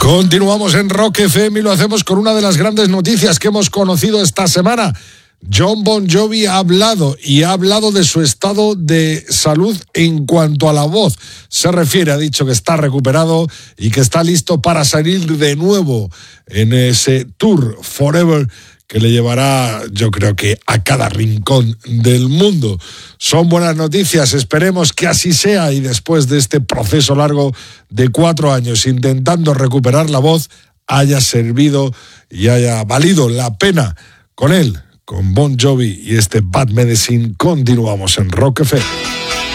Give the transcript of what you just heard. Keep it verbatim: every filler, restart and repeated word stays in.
Continuamos en Rock F M y lo hacemos con una de las grandes noticias que hemos conocido esta semana. Jon Bon Jovi ha hablado y ha hablado de su estado de salud en cuanto a la voz se refiere. Ha dicho que está recuperado y que está listo para salir de nuevo en ese tour Forever que le llevará, yo creo que a cada rincón del mundo. Son buenas noticias, esperemos que así sea, y después de este proceso largo de cuatro años intentando recuperar la voz, haya servido y haya valido la pena con él, con Bon Jovi y este Bad Medicine. Continuamos en Rock F M.